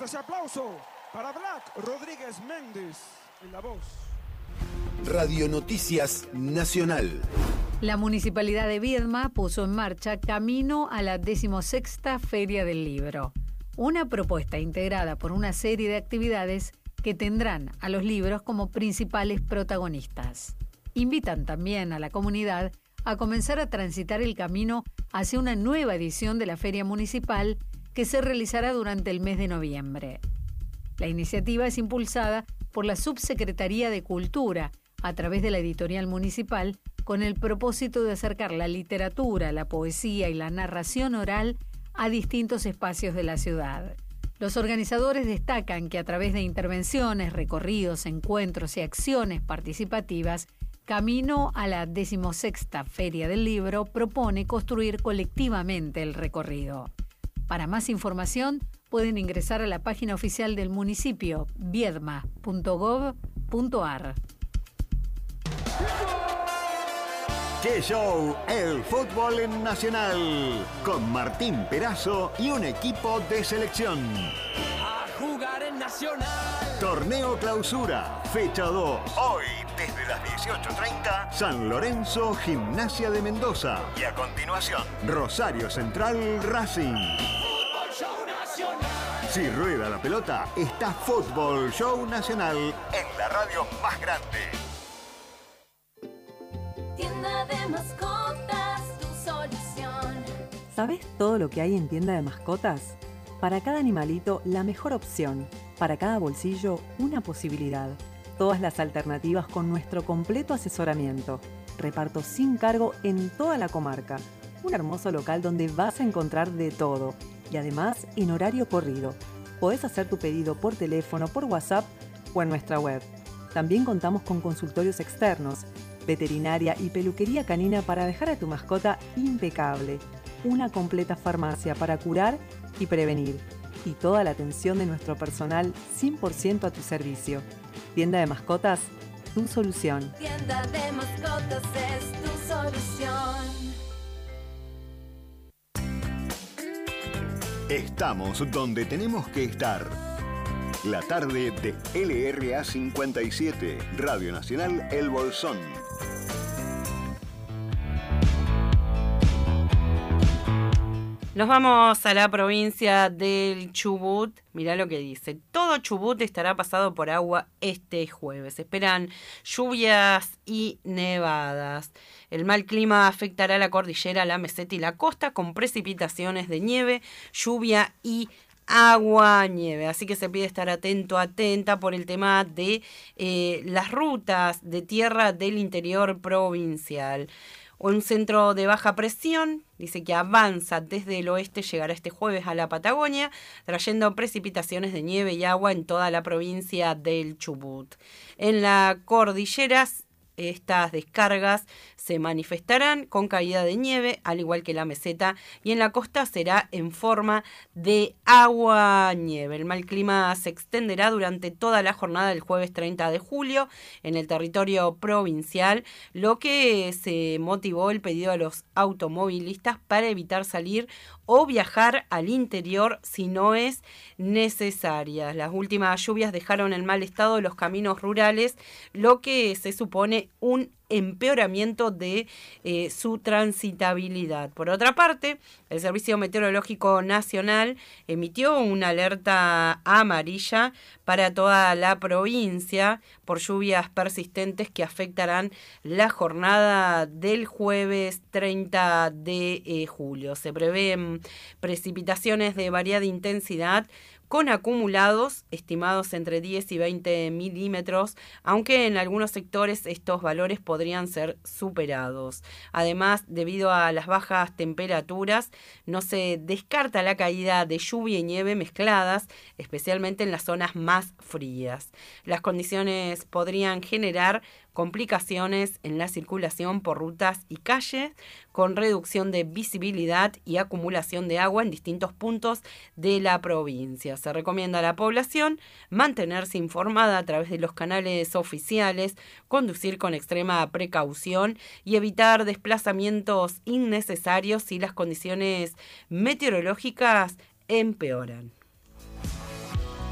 ese aplauso para Black Rodríguez Méndez en la voz. Radio Noticias Nacional. La Municipalidad de Viedma puso en marcha Camino a la 16ª Feria del Libro, una propuesta integrada por una serie de actividades que tendrán a los libros como principales protagonistas. Invitan también a la comunidad a comenzar a transitar el camino hacia una nueva edición de la Feria Municipal que se realizará durante el mes de noviembre. La iniciativa es impulsada por la Subsecretaría de Cultura a través de la Editorial Municipal con el propósito de acercar la literatura, la poesía y la narración oral a distintos espacios de la ciudad. Los organizadores destacan que a través de intervenciones, recorridos, encuentros y acciones participativas, Camino a la 16ª Feria del Libro propone construir colectivamente el recorrido. Para más información, pueden ingresar a la página oficial del municipio, viedma.gov.ar. ¡Qué show! El fútbol en Nacional, con Martín Perazo y un equipo de selección. A jugar en Nacional. Torneo Clausura, fecha 2. Hoy, desde las 18:30, San Lorenzo, Gimnasia de Mendoza. Y a continuación, Rosario Central, Racing. Fútbol Show Nacional. Si rueda la pelota, está Fútbol Show Nacional en la radio más grande. Tienda de mascotas, tu solución. ¿Sabes todo lo que hay en tienda de mascotas? Para cada animalito, la mejor opción. Para cada bolsillo, una posibilidad. Todas las alternativas con nuestro completo asesoramiento. Reparto sin cargo en toda la comarca. Un hermoso local donde vas a encontrar de todo. Y además, en horario corrido. Podés hacer tu pedido por teléfono, por WhatsApp o en nuestra web. También contamos con consultorios externos, veterinaria y peluquería canina para dejar a tu mascota impecable. Una completa farmacia para curar y prevenir. Y toda la atención de nuestro personal 100% a tu servicio. Tienda de mascotas, tu solución. Tienda de mascotas es tu solución. Estamos donde tenemos que estar. La tarde de LRA 57, Radio Nacional El Bolsón. Nos vamos a la provincia del Chubut. Mirá lo que dice. Todo Chubut estará pasado por agua este jueves. Esperan lluvias y nevadas. El mal clima afectará a la cordillera, la meseta y la costa con precipitaciones de nieve, lluvia y agua, nieve. Así que se pide estar atenta por el tema de las rutas de tierra del interior provincial. Un centro de baja presión, dice que avanza desde el oeste, llegará este jueves a la Patagonia, trayendo precipitaciones de nieve y agua en toda la provincia del Chubut. En la cordillera, estas descargas se manifestarán con caída de nieve, al igual que la meseta, y en la costa será en forma de agua-nieve. El mal clima se extenderá durante toda la jornada del jueves 30 de julio en el territorio provincial, lo que se motivó el pedido a los automovilistas para evitar salir o viajar al interior si no es necesaria. Las últimas lluvias dejaron en mal estado los caminos rurales, lo que se supone un empeoramiento de su transitabilidad. Por otra parte, el Servicio Meteorológico Nacional emitió una alerta amarilla para toda la provincia por lluvias persistentes que afectarán la jornada del jueves 30 de julio. Se prevén precipitaciones de variada intensidad con acumulados estimados entre 10 y 20 milímetros, aunque en algunos sectores estos valores podrían ser superados. Además, debido a las bajas temperaturas, no se descarta la caída de lluvia y nieve mezcladas, especialmente en las zonas más frías. Las condiciones podrían generar complicaciones en la circulación por rutas y calles, con reducción de visibilidad y acumulación de agua en distintos puntos de la provincia. Se recomienda a la población mantenerse informada a través de los canales oficiales, conducir con extrema precaución y evitar desplazamientos innecesarios si las condiciones meteorológicas empeoran.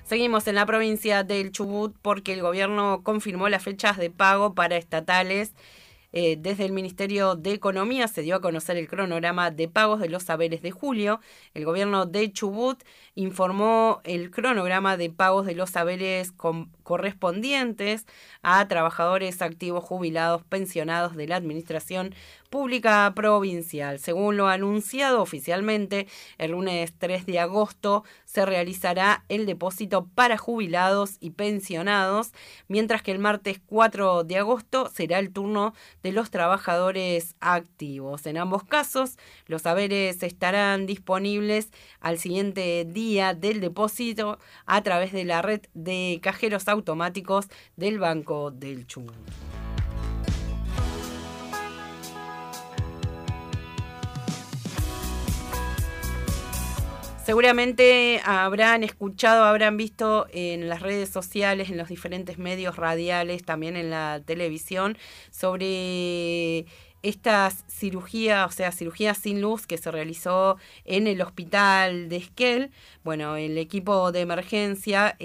Seguimos en la provincia del Chubut porque el gobierno confirmó las fechas de pago para estatales. Desde el Ministerio de Economía se dio a conocer el cronograma de pagos de los saberes de julio. El gobierno de Chubut informó el cronograma de pagos de los saberes correspondientes a trabajadores activos, jubilados, pensionados de la Administración Pública Provincial. Según lo anunciado oficialmente, el lunes 3 de agosto se realizará el depósito para jubilados y pensionados, mientras que el martes 4 de agosto será el turno de los trabajadores activos. En ambos casos, los saberes estarán disponibles al siguiente día del depósito a través de la red de cajeros automáticos del Banco del Chubut. Seguramente habrán escuchado, habrán visto en las redes sociales, en los diferentes medios radiales, también en la televisión, sobre estas cirugías, o sea, cirugía sin luz que se realizó en el hospital de Esquel. Bueno, el equipo de emergencia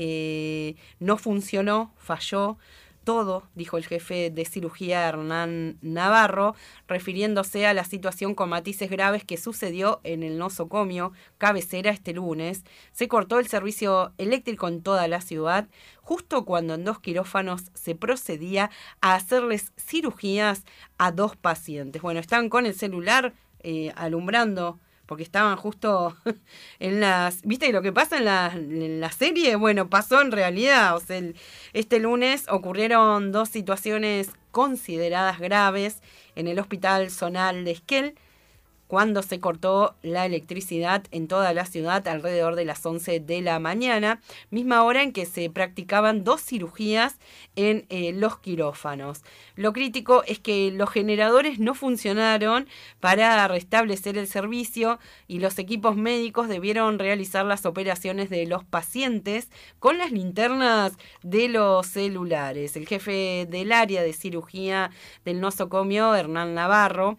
no funcionó, falló. Todo, dijo el jefe de cirugía Hernán Navarro, refiriéndose a la situación con matices graves que sucedió en el nosocomio cabecera este lunes. Se cortó el servicio eléctrico en toda la ciudad, justo cuando en 2 quirófanos se procedía a hacerles cirugías a 2 pacientes. Bueno, están con el celular alumbrando, porque estaban justo en las... ¿Viste lo que pasa en la serie? Bueno, pasó en realidad. O sea, este lunes ocurrieron 2 situaciones consideradas graves en el Hospital Zonal de Esquel, cuando se cortó la electricidad en toda la ciudad alrededor de las 11 de la mañana, misma hora en que se practicaban 2 cirugías en los quirófanos. Lo crítico es que los generadores no funcionaron para restablecer el servicio y los equipos médicos debieron realizar las operaciones de los pacientes con las linternas de los celulares. El jefe del área de cirugía del nosocomio, Hernán Navarro,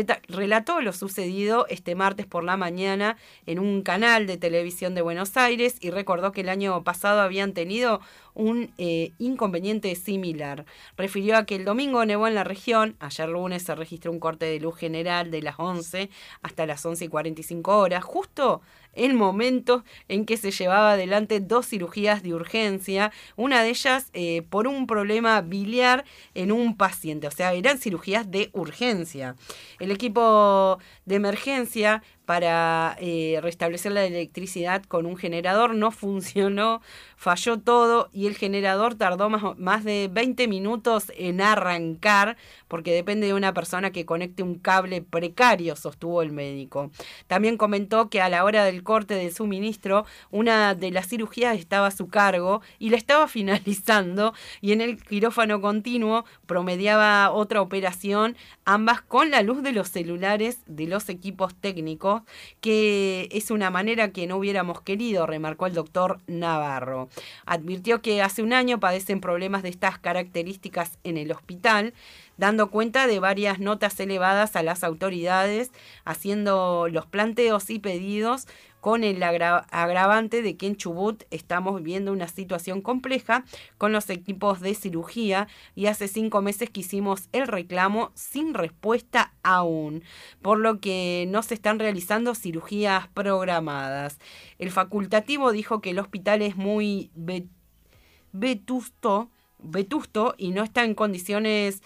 relató lo sucedido este martes por la mañana en un canal de televisión de Buenos Aires y recordó que el año pasado habían tenido un inconveniente similar. Refirió a que el domingo nevó en la región, ayer lunes se registró un corte de luz general de las 11 hasta las 11:45, justo el momento en que se llevaba adelante 2 cirugías de urgencia, una de ellas por un problema biliar en un paciente, o sea, eran cirugías de urgencia. El equipo de emergencia para restablecer la electricidad con un generador no funcionó, falló todo y el generador tardó más de 20 minutos en arrancar porque depende de una persona que conecte un cable precario, sostuvo el médico. También comentó que a la hora del corte del suministro, una de las cirugías estaba a su cargo y la estaba finalizando y en el quirófano continuo promediaba otra operación, ambas con la luz de los celulares de los equipos técnicos, que es una manera que no hubiéramos querido, remarcó el doctor Navarro. Advirtió que hace un año padecen problemas de estas características en el hospital, dando cuenta de varias notas elevadas a las autoridades, haciendo los planteos y pedidos con el agravante de que en Chubut estamos viviendo una situación compleja con los equipos de cirugía y hace 5 meses que hicimos el reclamo sin respuesta aún, por lo que no se están realizando cirugías programadas. El facultativo dijo que el hospital es muy vetusto y no está en condiciones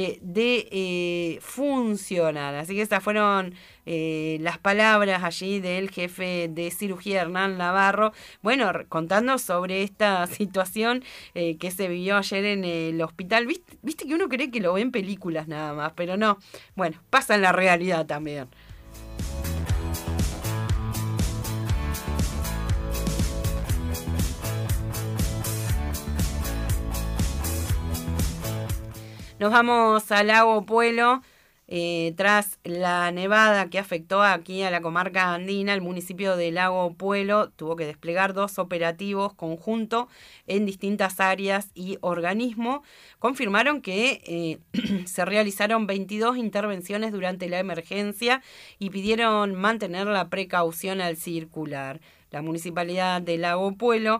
de funcionar. Así que estas fueron las palabras allí del jefe de cirugía Hernán Navarro, bueno, contando sobre esta situación que se vivió ayer en el hospital. ¿Viste que uno cree que lo ve en películas nada más, pero no, bueno, pasa en la realidad también. Nos vamos al lago Puelo. Tras la nevada que afectó aquí a la comarca andina, el municipio de Lago Puelo tuvo que desplegar 2 operativos conjuntos en distintas áreas y organismos. Confirmaron que se realizaron 22 intervenciones durante la emergencia y pidieron mantener la precaución al circular. La municipalidad de Lago Puelo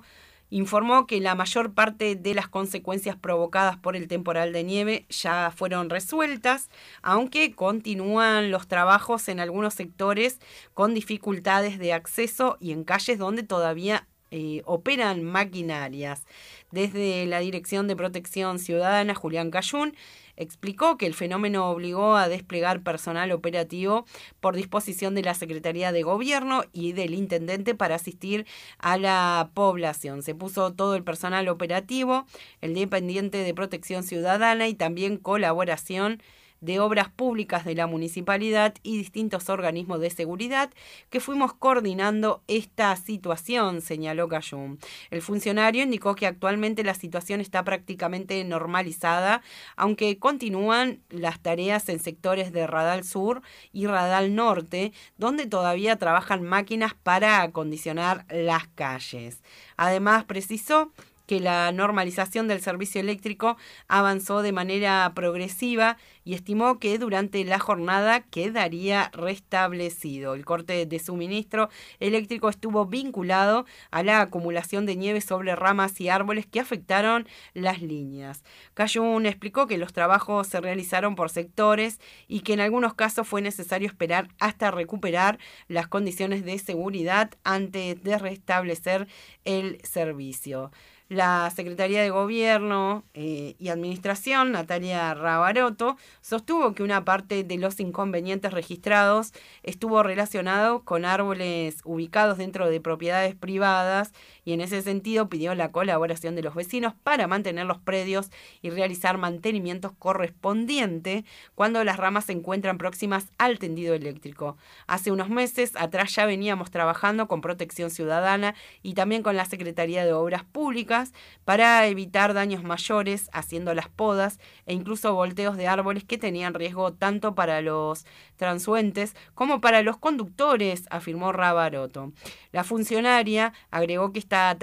informó que la mayor parte de las consecuencias provocadas por el temporal de nieve ya fueron resueltas, aunque continúan los trabajos en algunos sectores con dificultades de acceso y en calles donde todavía operan maquinarias. Desde la Dirección de Protección Ciudadana, Julián Cayún explicó que el fenómeno obligó a desplegar personal operativo por disposición de la Secretaría de Gobierno y del Intendente para asistir a la población. Se puso todo el personal operativo, el dependiente de Protección Ciudadana y también colaboración de obras públicas de la municipalidad y distintos organismos de seguridad que fuimos coordinando esta situación, señaló Cayún. El funcionario indicó que actualmente la situación está prácticamente normalizada, aunque continúan las tareas en sectores de Radal Sur y Radal Norte, donde todavía trabajan máquinas para acondicionar las calles. Además, precisó que la normalización del servicio eléctrico avanzó de manera progresiva y estimó que durante la jornada quedaría restablecido. El corte de suministro eléctrico estuvo vinculado a la acumulación de nieve sobre ramas y árboles que afectaron las líneas. Cayún explicó que los trabajos se realizaron por sectores y que en algunos casos fue necesario esperar hasta recuperar las condiciones de seguridad antes de restablecer el servicio. La Secretaría de Gobierno y Administración, Natalia Ravaroto, sostuvo que una parte de los inconvenientes registrados estuvo relacionado con árboles ubicados dentro de propiedades privadas y en ese sentido pidió la colaboración de los vecinos para mantener los predios y realizar mantenimientos correspondientes cuando las ramas se encuentran próximas al tendido eléctrico. Hace unos meses atrás ya veníamos trabajando con Protección Ciudadana y también con la Secretaría de Obras Públicas para evitar daños mayores, haciendo las podas e incluso volteos de árboles que tenían riesgo tanto para los transuentes como para los conductores, afirmó Ravaroto. La funcionaria agregó que estas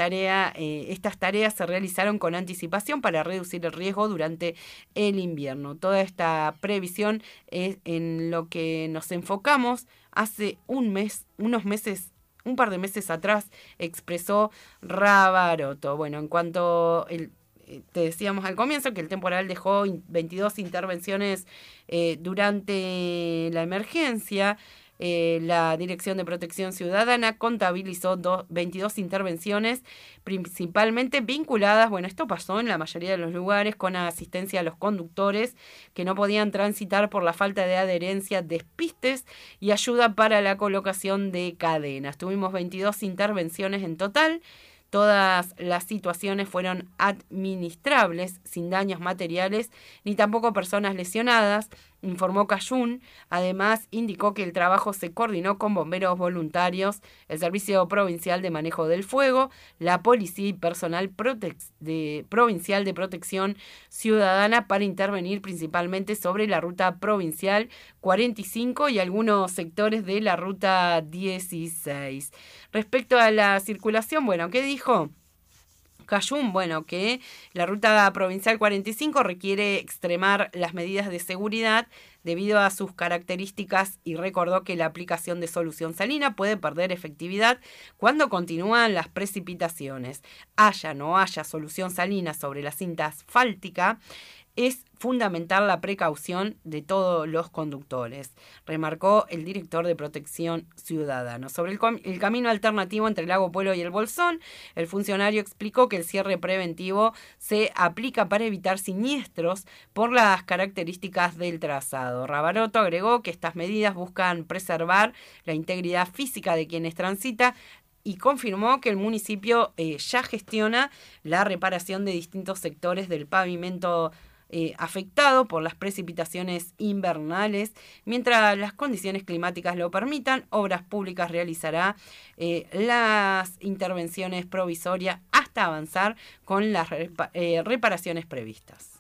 tareas se realizaron con anticipación para reducir el riesgo durante el invierno. Toda esta previsión es en lo que nos enfocamos hace un par de meses atrás, expresó Ravaroto. Bueno, en cuanto te decíamos al comienzo que el temporal dejó 22 intervenciones durante la emergencia. La Dirección de Protección Ciudadana contabilizó 22 intervenciones, principalmente vinculadas, esto pasó en la mayoría de los lugares, con asistencia a los conductores que no podían transitar por la falta de adherencia, despistes y ayuda para la colocación de cadenas. Tuvimos 22 intervenciones en total. Todas las situaciones fueron administrables, sin daños materiales ni tampoco personas lesionadas, informó Cayún. Además, indicó que el trabajo se coordinó con bomberos voluntarios, el Servicio Provincial de Manejo del Fuego, la Policía y personal provincial de Protección Ciudadana para intervenir principalmente sobre la ruta provincial 45 y algunos sectores de la ruta 16. Respecto a la circulación, ¿qué dijo Cayún? Que la ruta provincial 45 requiere extremar las medidas de seguridad debido a sus características y recordó que la aplicación de solución salina puede perder efectividad cuando continúan las precipitaciones. Haya o no haya solución salina sobre la cinta asfáltica, es fundamental la precaución de todos los conductores, remarcó el director de Protección Ciudadana. Sobre el camino alternativo entre Lago Puelo y el Bolsón, el funcionario explicó que el cierre preventivo se aplica para evitar siniestros por las características del trazado. Ravaroto agregó que estas medidas buscan preservar la integridad física de quienes transitan y confirmó que el municipio ya gestiona la reparación de distintos sectores del pavimento afectado por las precipitaciones invernales. Mientras las condiciones climáticas lo permitan, Obras Públicas realizará las intervenciones provisorias hasta avanzar con las reparaciones previstas.